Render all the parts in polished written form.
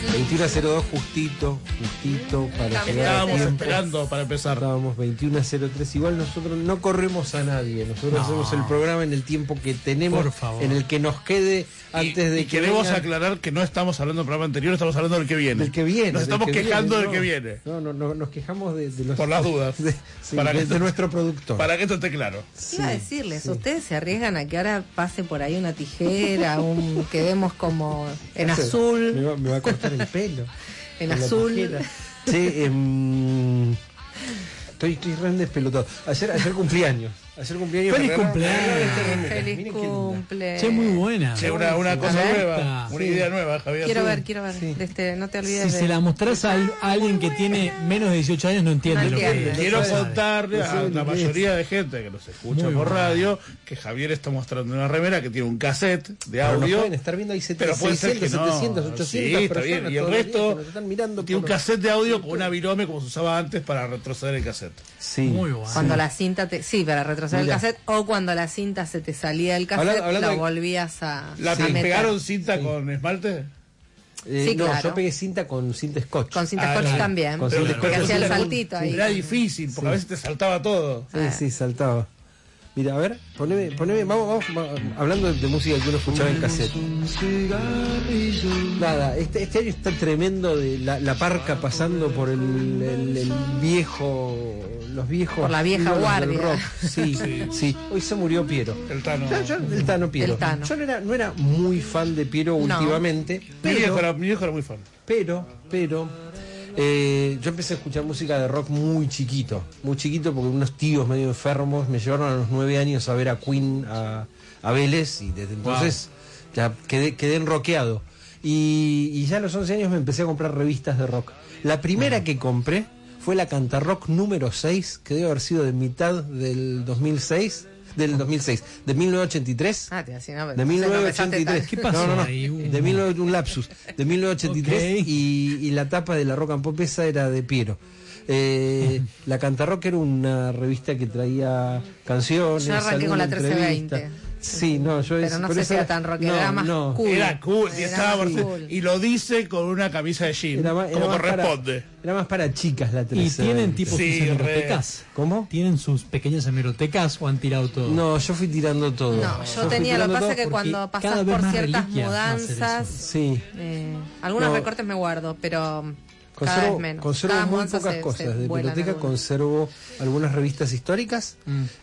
21:02 justito para llegar a Estábamos tiempo. esperando para empezar. Estábamos 21:03. Igual nosotros no corremos a nadie. Nosotros hacemos el programa en el tiempo que tenemos, Por favor. en el que nos quede antes de y que queremos vengan. aclarar que no estamos hablando del programa anterior, estamos hablando del que viene. Del que viene. Nos estamos quejando del que viene. viene. No, nos quejamos de los... Por las dudas. De nuestro productor. Para que esto esté claro. Iba a decirles, ustedes se arriesgan a que ahora pase por ahí una tijera, quedemos como en azul, Me va a cortar el pelo. en con la azul. tijera. Sí, estoy re despelotado. Ayer cumplí años. ¡Feliz cumpleaños! Feliz cumple. Che, muy buena. Che, una cosa A ver. nueva, una idea nueva, Javier. Quiero ver. Sí. No te olvides Si de... se la mostrás a alguien que tiene menos de 18 años, no entiende No lo que entiende. es. Quiero No sabe. contarle No a sabe la lo que mayoría de gente que nos escucha Muy por bueno. radio que Javier está mostrando una remera que tiene un cassette de Pero nos audio. pueden estar viendo ahí Pero puede ser que 600, no. 700, 800 Sí, está personas bien. Y el todos los días resto que nos están mirando tiene un por- cassette de audio con una virome como se usaba antes para retroceder el cassette. Sí. Muy bueno. Cuando la cinta para retroceder Mira. el cassette, o cuando la cinta se te salía del cassette, Hablando la de- volvías a ¿La meter. pegaron cinta con esmalte? Sí, No, claro. yo pegué cinta con cinta scotch. Con cinta Ah, scotch claro. también, Con porque cinta scotch. hacía el Era un- saltito ahí. Era difícil, porque a veces te saltaba todo. Sí, saltaba. Mira, a ver, poneme, vamos, hablando de música que uno escuchaba en cassette. Nada, este año está tremendo de la parca pasando por el viejo, los viejos. Por la vieja ídolos guardia. del rock. Sí. Hoy se murió Piero. El Tano. El Tano Piero. El Tano. Yo no era muy fan de Piero No. últimamente, Mi viejo pero era muy fan. yo empecé a escuchar música de rock muy chiquito porque unos tíos medio enfermos me llevaron a los 9 años a ver a Queen a Vélez, y desde entonces ya quedé enroqueado, y ya a los 11 años me empecé a comprar revistas de rock. La primera que compré fue la Cantarrock número 6, que debe haber sido de mitad del 2006, de 1983. Ah, te decía, no, De entonces no 1983. pensaste ¿Qué pasó No. ahí? Un lapsus. De 1983. Ok. Y la tapa de la Rock and Pop esa era de Piero. La Cantarrock era una revista que traía canciones. Yo arranqué con la alguna 1320. entrevista. Sí, no, yo Pero no sé si era tan rockera, era más cool. Era cool, y, Era estaba más perfecto. cool. Y lo dice con una camisa de jean, como más corresponde. era más para chicas la 13. ¿Y tienen tipo Sí, sus hemerotecas? ¿Cómo? ¿Tienen sus pequeñas hemerotecas o han tirado todo? No, yo fui tirando todo. No, yo tenía, lo que pasa es que cuando cada pasás vez por más ciertas reliquia va a ser mudanzas, Sí. algunos No. recortes me guardo, pero cada vez menos. Conservo Cada muy mudanza pocas se cosas de vuelan biblioteca, algunas. conservo algunas revistas históricas,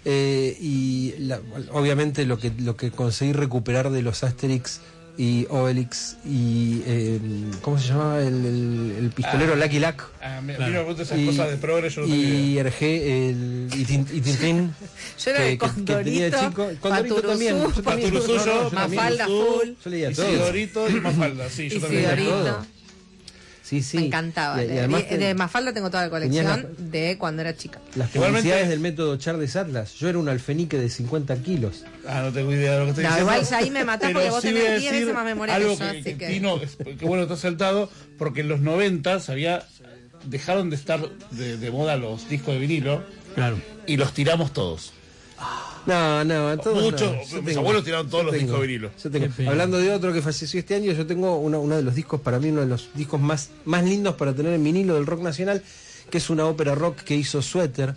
y obviamente lo que conseguí recuperar de los Asterix y Obelix y ¿cómo se llamaba? El pistolero Lucky Luck. Mira, me preguntas esas cosas de progres, yo no tenía y idea. y Tintín. Yo era de Condorito, Condorito también. Yo también. Paturuzú, No, yo también. Mafalda full. Yo leía todo. Isidorito y Mafalda, sí, yo también. Isidorito. Sí. Me encantaba. Y además de Mafalda tengo toda la tenía colección de cuando era chica. las Igualmente- publicidades del método Charles Atlas. Yo era un alfenique de 50 kilos. No tengo idea de lo que estoy No, diciendo. igual ya ahí me matás Pero porque vos sí tenés voy a 10 decir veces más memoria algo que yo, así que... Tino, que bueno, estás saltado, porque en los 90 dejaron de estar de moda los discos de vinilo Claro. y los tiramos todos. No, todos Muchos, no. Yo mis abuelos tiraron todos los tengo. discos de vinilo. Yo tengo. Qué pena. Hablando de otro que falleció este año, yo tengo uno de los discos, para mí uno de los discos más lindos para tener en vinilo del rock nacional, que es una ópera rock que hizo Suéter,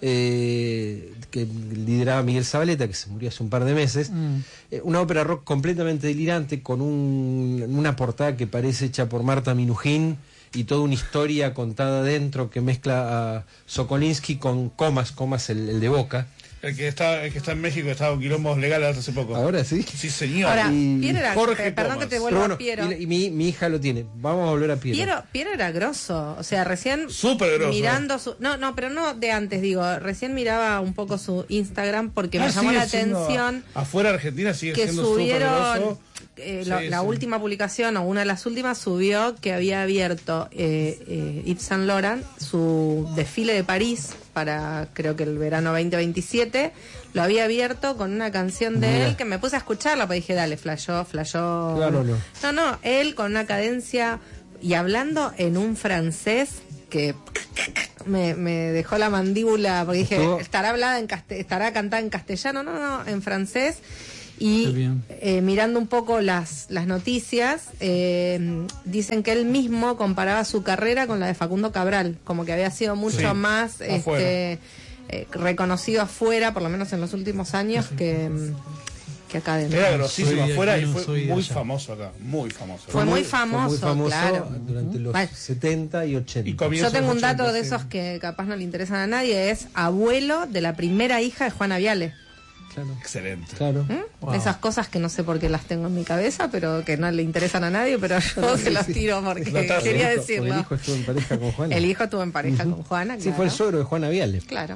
que lideraba Miguel Zabaleta, que se murió hace un par de meses. Una ópera rock completamente delirante, con una portada que parece hecha por Marta Minujín, y toda una historia contada adentro que mezcla a Sokolinsky con Comas, el de Boca. El que está en México estaba en quilombos legales hace poco. Ahora sí. Sí, señor. Ahora, Y Piero era... Jorge perdón Comas. que te Pero vuelva bueno, a Piero. y mi hija lo tiene. Vamos a volver a Piero. Piero era grosso, o sea, recién Súper grosso. mirando su... No, pero no de antes, digo, recién miraba un poco su Instagram porque me Ah, llamó sigue la siendo- atención afuera de Argentina sigue que siendo súper subieron... grosso. la Sí, la sí. última publicación, o una de las últimas, subió que había abierto Yves Saint Laurent su desfile de París para, creo que el verano 2027, lo había abierto con una canción de Mira. él que me puse a escucharla, pues dije, dale, flashó. Claro, no. No, él con una cadencia y hablando en un francés que me dejó la mandíbula, porque dije, Estuvo- estará cantada en castellano, no, en francés. Qué Y bien. mirando un poco las noticias, dicen que él mismo comparaba su carrera con la de Facundo Cabral, como que había sido mucho Sí, más afuera. reconocido afuera, por lo menos en los últimos años, que acá adentro. Era grosísimo Soy de afuera aquí, y no fue soy de muy allá. famoso acá, muy famoso. Fue muy famoso, claro. durante los Vale. 70 y 80. Y comienzo Yo tengo un los dato 80, de sí. esos que capaz no le interesan a nadie, es abuelo de la primera hija de Juana Viale. Claro, Excelente. claro. Wow. Esas cosas que no sé por qué las tengo en mi cabeza, pero que no le interesan a nadie, pero yo se los tiro porque Notazo. quería Porque decirlo. el hijo estuvo en pareja con Juana. El hijo estuvo en pareja con Juana, Sí, claro. fue el suegro de Juana Viale. Claro.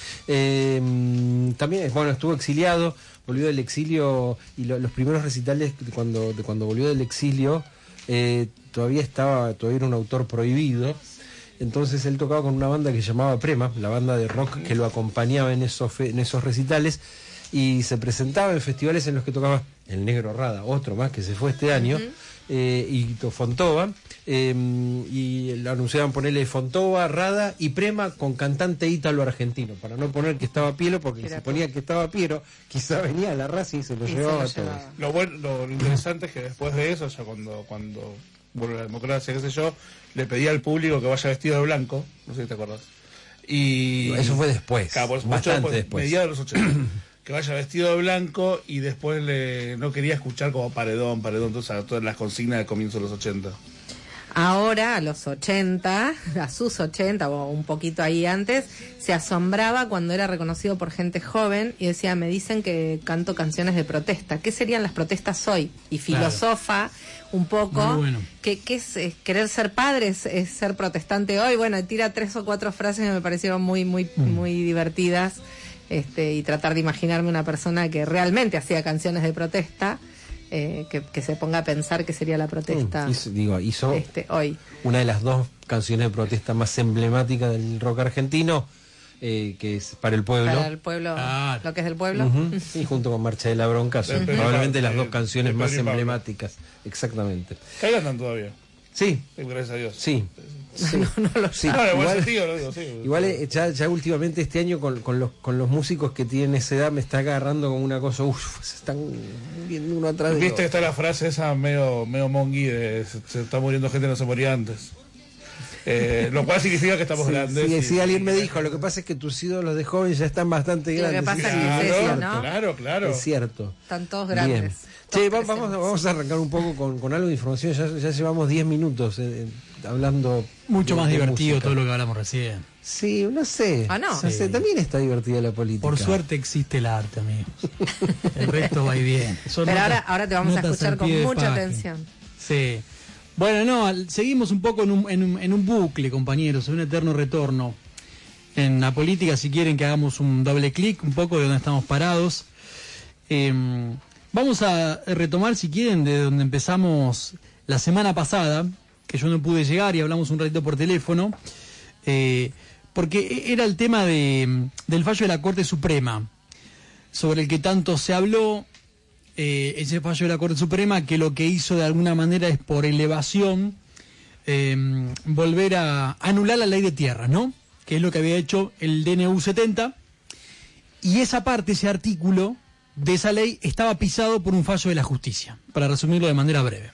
También, bueno, estuvo exiliado, volvió del exilio y los primeros recitales de cuando volvió del exilio todavía era un autor prohibido. Entonces él tocaba con una banda que se llamaba Prema, la banda de rock que lo acompañaba en esos recitales, y se presentaba en festivales en los que tocaba el Negro Rada, otro más que se fue este año, y Fontova, y lo anunciaban ponerle Fontova, Rada y Prema con cantante ítalo-argentino, para no poner que estaba Piero, porque Era si ponía que estaba Piero, quizá venía a la raza y se lo Y se llevaba lo a todos. llevaba. Lo interesante es que después de eso, ya cuando vuelve la democracia, qué sé yo, le pedía al público que vaya vestido de blanco, no sé si te acordás. Y Eso fue después, Claro, mucho bastante después. mediados de los 80. Que vaya vestido de blanco y después no quería escuchar como paredón, entonces a todas las consignas del comienzo de los 80. Ahora, a los 80, a sus 80 o un poquito ahí antes, se asombraba cuando era reconocido por gente joven y decía, me dicen que canto canciones de protesta. ¿Qué serían las protestas hoy? Y filosofa un poco, Muy bueno. ¿qué es querer ser padre? ¿Es ser protestante hoy? Bueno, tira 3 o 4 frases que me parecieron muy divertidas. Y tratar de imaginarme una persona que realmente hacía canciones de protesta, que se ponga a pensar qué sería la protesta Hizo hoy. una de las dos canciones de protesta más emblemáticas del rock argentino, que es Para el Pueblo. Para el pueblo, Claro. lo que es el pueblo. Ujú. Y junto con Marcha de la Bronca son Pedro probablemente Pablo, las dos de canciones Pedro más y Pablo. emblemáticas. Exactamente. Que ahí andan todavía, Sí, gracias a Dios. sí. Sí. Sí, No, en buen igual, sentido lo digo, sí. ya últimamente este año con los músicos que tienen esa edad me está agarrando como una cosa, se están viendo uno atrás de Viste que otro. está la frase esa medio mongui de se está muriendo gente, no se moría antes. Lo cual significa que estamos grandes. Sí, alguien me dijo, lo que pasa es que tus ídolos de joven ya están bastante Lo que grandes. pasa Sí, es que es sí, cierto, ¿no? Claro. es cierto. Están todos Bien. grandes. Che, Todos vamos crecemos. a arrancar un poco con algo de información. Ya llevamos 10 minutos hablando. Mucho más de divertido música. todo lo que hablamos recién. Sí, no sé. Ah, ¿no? sé, Sí. también está divertida la política. Por suerte existe el arte, amigos. El resto va y bien. Son Pero notas- ahora te vamos a notas escuchar al con pie de mucha página. atención. Sí. Bueno, no, seguimos un poco en un bucle, compañeros, en un eterno retorno. En la política, si quieren que hagamos un doble clic, un poco de donde estamos parados. Vamos a retomar, si quieren, de donde empezamos la semana pasada, que yo no pude llegar y hablamos un ratito por teléfono, porque era el tema del fallo de la Corte Suprema, sobre el que tanto se habló. Ese fallo de la Corte Suprema, que lo que hizo de alguna manera es, por elevación, volver a anular la ley de tierras, ¿no? Que es lo que había hecho el DNU 70, y esa parte, ese artículo de esa ley estaba pisado por un fallo de la justicia, para resumirlo de manera breve.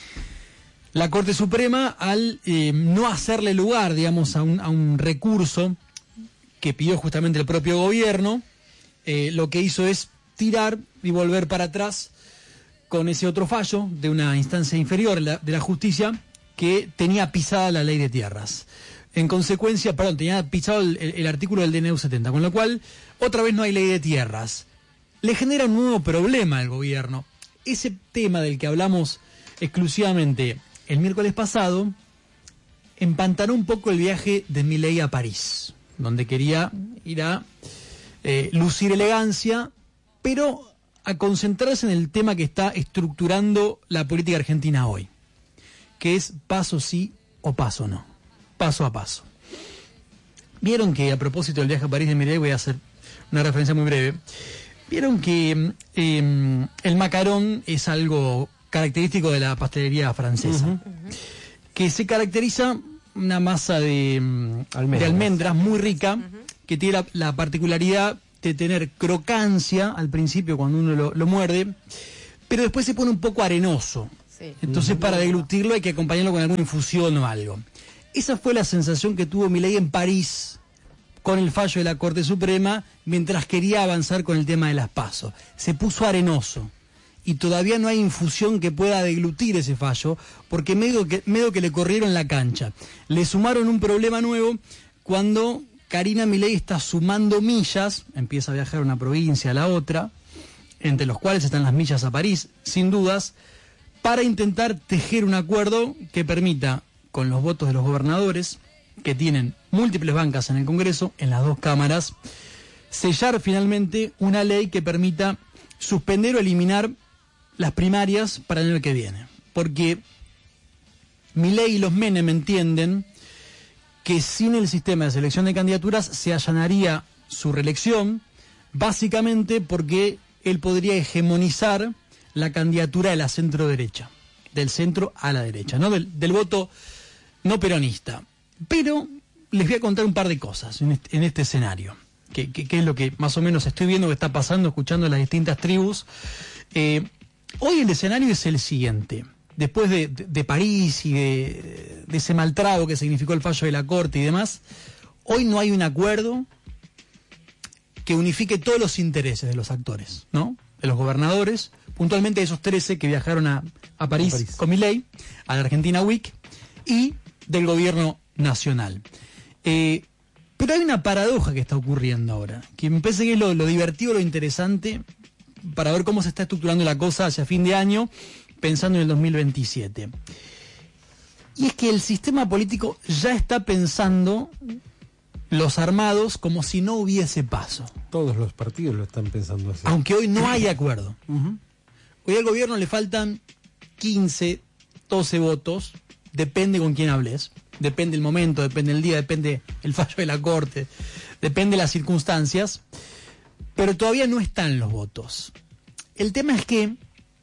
La Corte Suprema, al no hacerle lugar, digamos, a un recurso que pidió justamente el propio gobierno, lo que hizo es tirar y volver para atrás con ese otro fallo de una instancia inferior de la justicia que tenía pisada la ley de tierras. En consecuencia, tenía pisado el artículo del DNU 70, con lo cual otra vez no hay ley de tierras. Le genera un nuevo problema al gobierno. Ese tema del que hablamos exclusivamente el miércoles pasado empantanó un poco el viaje de Milei a París, donde quería ir a lucir elegancia, pero a concentrarse en el tema que está estructurando la política argentina hoy, que es paso sí o paso no, paso a paso. Vieron que, a propósito del viaje a París de Milei, voy a hacer una referencia muy breve, vieron que el macarón es algo característico de la pastelería francesa, que se caracteriza una masa de almendras muy rica, que tiene la particularidad tener crocancia al principio cuando uno lo muerde, pero después se pone un poco arenoso. Sí. Entonces para deglutirlo hay que acompañarlo con alguna infusión o algo. Esa fue la sensación que tuvo Milei en París con el fallo de la Corte Suprema mientras quería avanzar con el tema de las PASO. Se puso arenoso y todavía no hay infusión que pueda deglutir ese fallo porque medio que le corrieron la cancha. Le sumaron un problema nuevo cuando Karina Milei está sumando millas, empieza a viajar de una provincia a la otra, entre los cuales están las millas a París, sin dudas, para intentar tejer un acuerdo que permita, con los votos de los gobernadores, que tienen múltiples bancas en el Congreso, en las dos cámaras, sellar finalmente una ley que permita suspender o eliminar las primarias para el año que viene. Porque Milei y los Menem entienden que sin el sistema de selección de candidaturas se allanaría su reelección, básicamente porque él podría hegemonizar la candidatura de la centro-derecha, del centro a la derecha, ¿no? Del voto no peronista. Pero les voy a contar un par de cosas en este escenario, que es lo que más o menos estoy viendo que está pasando, escuchando las distintas tribus. Hoy el escenario es el siguiente. Después de París y de ese mal trago que significó el fallo de la Corte y demás, hoy no hay un acuerdo que unifique todos los intereses de los actores, ¿no? De los gobernadores, puntualmente de esos 13 que viajaron a París con Milei, a la Argentina Week, y del gobierno nacional. Pero hay una paradoja que está ocurriendo ahora, que me parece que es lo divertido, lo interesante, para ver cómo se está estructurando la cosa hacia fin de año, pensando en el 2027. Y es que el sistema político ya está pensando los armados como si no hubiese paso. Todos los partidos lo están pensando así. Aunque hoy no hay acuerdo. Hoy al gobierno le faltan 15, 12 votos, depende con quién hables, depende el momento, depende el día, depende el fallo de la Corte, depende las circunstancias, pero todavía no están los votos. El tema es que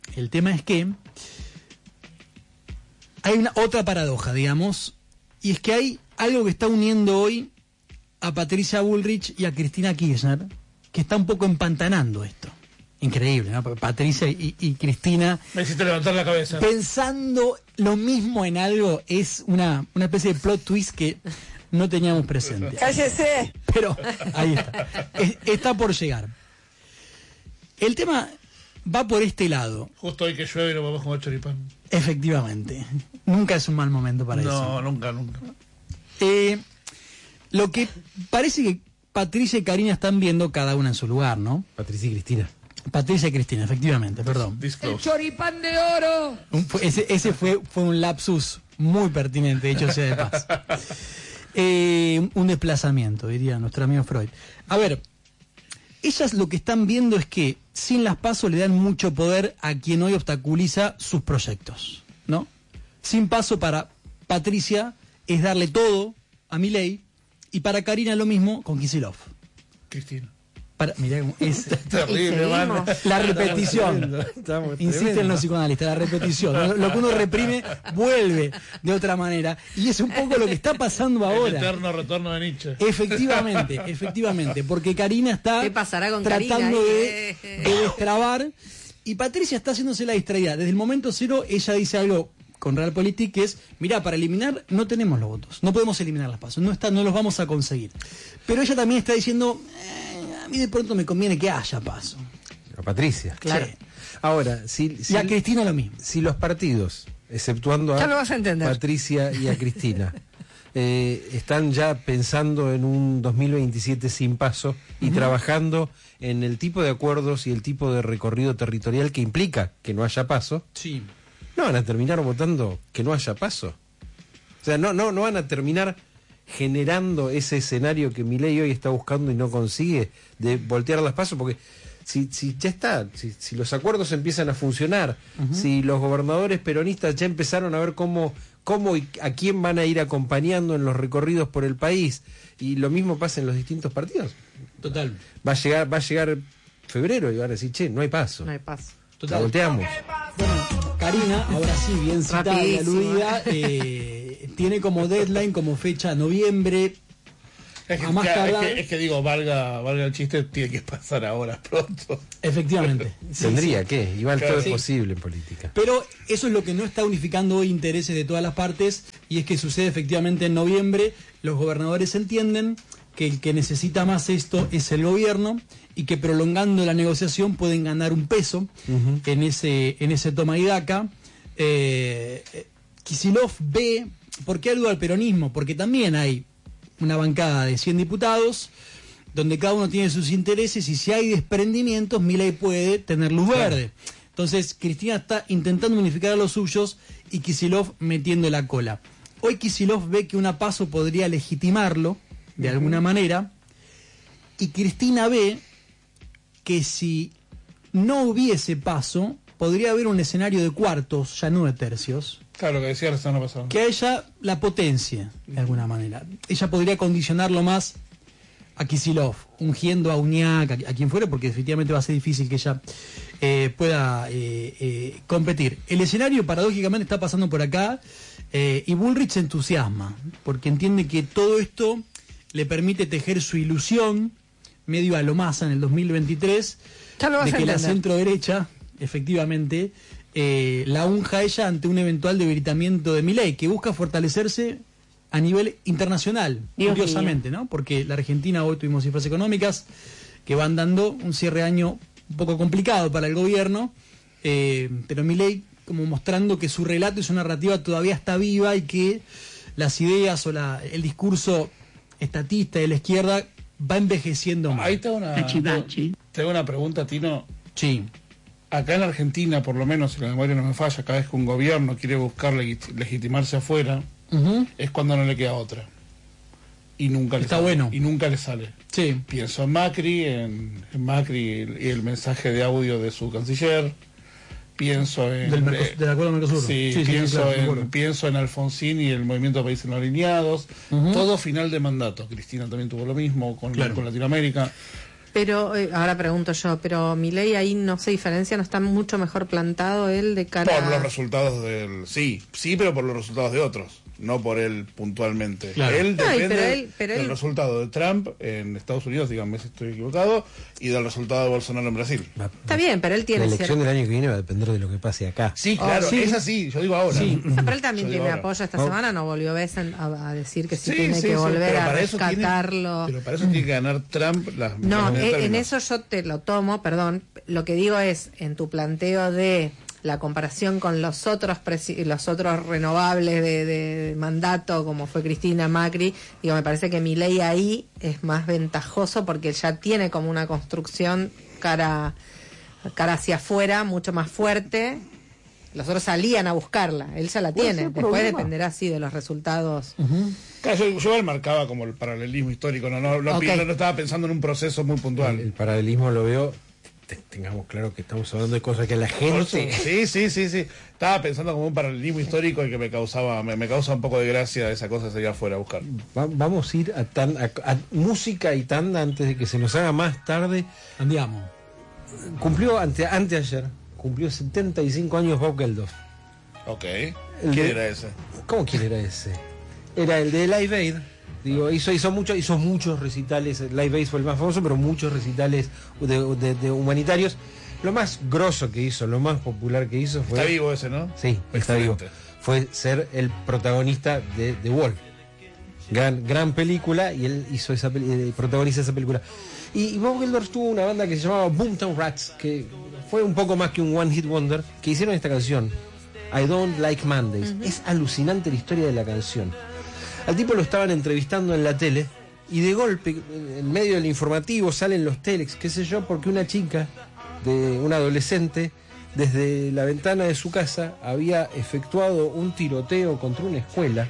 hay otra paradoja, digamos, y es que hay algo que está uniendo hoy a Patricia Bullrich y a Cristina Kirchner, que está un poco empantanando esto. Increíble, ¿no? Patricia y Cristina... Me hiciste levantar la cabeza. Pensando lo mismo en algo, es una especie de plot twist que no teníamos presente. ¡Cállese! Pero ahí está. Está por llegar. El tema va por este lado. Justo hoy que llueve y nos vamos a comer choripán. Efectivamente. Nunca es un mal momento para eso. No, nunca. Lo que parece que Patricia y Karina están viendo cada una en su lugar, ¿no? Patricia y Cristina. Patricia y Cristina, efectivamente, perdón. ¡El choripán de oro! Ese fue un lapsus muy pertinente, dicho sea de paso. Un desplazamiento, diría nuestro amigo Freud. A ver, ellas lo que están viendo es que sin las PASO le dan mucho poder a quien hoy obstaculiza sus proyectos, ¿no? Sin PASO para Patricia es darle todo a Milei y para Karina lo mismo con Kicillof. Cristina. Mirá cómo es Terrible, man. la repetición. Insisten los psicoanalistas, la repetición. Lo que uno reprime vuelve de otra manera. Y es un poco lo que está pasando El ahora. eterno retorno de Nietzsche. Efectivamente, porque Karina está ¿Qué pasará con tratando Karina? de destrabar y Patricia está haciéndose la distraída. Desde el momento cero ella dice algo con Realpolitik que es, mirá, para eliminar no tenemos los votos, no podemos eliminar las PASO, no los vamos a conseguir. Pero ella también está diciendo, a mí de pronto me conviene que haya PASO. A Patricia. Claro. Sí. Ahora, Y a Cristina lo mismo. Si los partidos, exceptuando Ya a lo vas a entender. Patricia y a Cristina, están ya pensando en un 2027 sin PASO y trabajando en el tipo de acuerdos y el tipo de recorrido territorial que implica que no haya PASO, Sí. no van a terminar votando que no haya PASO. O sea, no van a terminar generando ese escenario que Milei hoy está buscando y no consigue, de voltear las PASO, porque si ya está, si los acuerdos empiezan a funcionar, si los gobernadores peronistas ya empezaron a ver cómo y a quién van a ir acompañando en los recorridos por el país, y lo mismo pasa en los distintos partidos. Total. Va a llegar febrero y van a decir, che, no hay PASO. No hay paso. La Total. volteamos. Bueno, Karina, ahora sí, bien citada y Rapidísimo. aludida, tiene como deadline, como fecha noviembre. Es que, a más tardar. es que digo, valga el chiste, tiene que pasar ahora pronto. Efectivamente. Sí, Tendría sí. que, igual Claro, todo sí. es posible en política. Pero eso es lo que no está unificando hoy intereses de todas las partes, y es que sucede efectivamente en noviembre. Los gobernadores entienden que el que necesita más esto es el gobierno, y que prolongando la negociación pueden ganar un peso en ese toma y daca. Kicillof ve, ¿por qué alude al peronismo? Porque también hay una bancada de 100 diputados donde cada uno tiene sus intereses, y si hay desprendimientos, Milei puede tener luz verde. Entonces Cristina está intentando unificar a los suyos y Kicillof metiendo la cola. Hoy Kicillof ve que una PASO podría legitimarlo de alguna manera, y Cristina ve que si no hubiese PASO, podría haber un escenario de cuartos, ya no de tercios, Claro, lo que decía la semana pasada. que a ella la potencia de alguna manera. Ella podría condicionarlo más a Kicillof, ungiendo a Uñac, a quien fuera, porque definitivamente va a ser difícil que ella pueda competir. El escenario paradójicamente está pasando por acá, y Bullrich se entusiasma porque entiende que todo esto le permite tejer su ilusión medio a lo Massa en el 2023 Ya lo vas de a que la entender. centro derecha efectivamente la unja a ella ante un eventual debilitamiento de Milei, que busca fortalecerse a nivel internacional, Dios curiosamente, ¿no? Porque la Argentina, hoy tuvimos cifras económicas que van dando un cierre de año un poco complicado para el gobierno, pero Milei como mostrando que su relato y su narrativa todavía está viva, y que las ideas o el discurso estatista de la izquierda va envejeciendo más. Ahí te hago una pregunta, Tino. Sí. Acá en Argentina, por lo menos, si la memoria no me falla, cada vez que un gobierno quiere buscar legitimarse afuera, es cuando no le queda otra. Y nunca le Está sale. bueno. Y nunca le sale. Sí. Pienso en Macri, en Macri y el mensaje de audio de su canciller. Pienso en... Del acuerdo Mercosur. Sí, Sí, pienso, claro, me acuerdo. pienso en Alfonsín y el movimiento de países no alineados. Todo final de mandato. Cristina también tuvo lo mismo con Latinoamérica. Pero, ahora pregunto yo, pero Milei ahí no se diferencia, ¿no está mucho mejor plantado él de cara Por los resultados del... Sí, pero por los resultados de otros. No por él puntualmente. Claro. Él Ay, depende pero del él- resultado de Trump en Estados Unidos, díganme si estoy equivocado, y del resultado de Bolsonaro en Brasil. Está bien, pero él La tiene elección del año que viene va a depender de lo que pase acá. Sí, claro, sí. es así, yo digo ahora. Sí. O sea, pero él también Yo tiene digo ahora. apoyo. Esta semana no volvió Besen a decir que sí, Sí, tiene sí, que sí, volver pero a para eso tiene- rescatarlo. Pero para eso tiene que ganar Trump las No, las en términos. eso yo te lo tomo, perdón. Lo que digo es, en tu planteo de la comparación con los otros renovables de mandato, como fue Cristina, Macri, digo, me parece que Milei ahí es más ventajoso porque ya tiene como una construcción cara hacia afuera mucho más fuerte. Los otros salían a buscarla, él ya la tiene. ser Después problema. dependerá sí de los resultados. Claro, yo él marcaba como el paralelismo histórico, no Ok. estaba pensando en un proceso muy puntual. El paralelismo lo veo, tengamos claro que estamos hablando de cosas que la Por eso, gente... sí. Estaba pensando como un paralelismo histórico y que me causa un poco de gracia esa cosa de seguir afuera a buscar. Vamos a ir a música y tanda antes de que se nos haga más tarde. Andiamo. Cumplió anteayer, cumplió 75 años Bob Geldof. Ok. El ¿Quién de- era ese? ¿Cómo quién era ese? Era el de Live Aid. Digo, hizo muchos recitales. Live Aid fue el más famoso, pero muchos recitales de humanitarios. Lo más grosso que hizo, lo más popular que hizo fue... Está vivo ese, ¿no? Sí, está vivo. Excelente. Fue ser el protagonista de The Wall. Gran película, y él hizo protagoniza esa película. Y Bob Geldof tuvo una banda que se llamaba Boomtown Rats, que fue un poco más que un One Hit Wonder, que hicieron esta canción, I Don't Like Mondays. Es alucinante la historia de la canción. Al tipo lo estaban entrevistando en la tele, y de golpe, en medio del informativo, salen los telex, qué sé yo, porque una chica, una adolescente, desde la ventana de su casa, había efectuado un tiroteo contra una escuela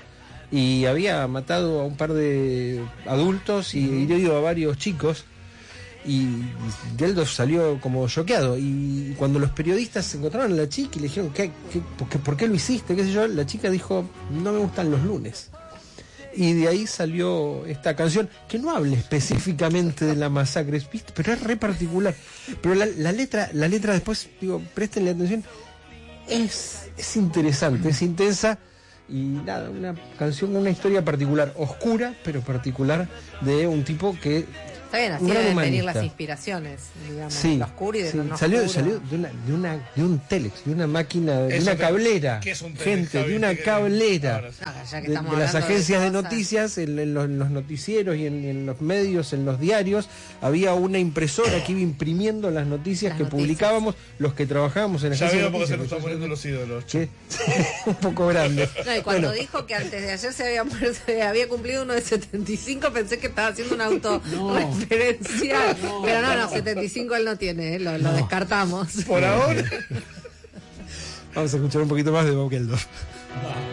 y había matado a un par de adultos y herido a varios chicos, y Geldof salió como choqueado, y cuando los periodistas encontraron a la chica y le dijeron ¿por qué lo hiciste? ¿Qué sé yo? La chica dijo, no me gustan los lunes. Y de ahí salió esta canción, que no habla específicamente de la masacre, ¿viste? Pero es re particular. Pero la letra después, digo, préstenle atención, es interesante, es intensa, Y nada, una canción con una historia particular, oscura, pero particular, de un tipo que... Está bien, así un gran deben venir humanista. las inspiraciones, digamos, Sí, de lo oscuro y de sí. lo no Salió oscuro. de un telex, de una máquina, de Eso una cablera. ¿qué es un telex, Gente, Javi? de una ¿Qué- cablera. ahora sí. Ya que De estamos las hablando agencias de cosas. noticias, en los noticieros y en los medios, en los diarios, había una impresora que iba imprimiendo las noticias Las que noticias. publicábamos los que trabajábamos en Ya agencias veo de por qué se noticias. nos están poniendo los ídolos. ¿Qué? Un poco grande. No, y cuando Bueno, dijo que antes de ayer se había muerto, había cumplido uno de 75, pensé que estaba haciendo una autorreferencial. Pero no, 75 él no tiene, lo descartamos. Por ahora. vamos a escuchar un poquito más de Bob Geldof.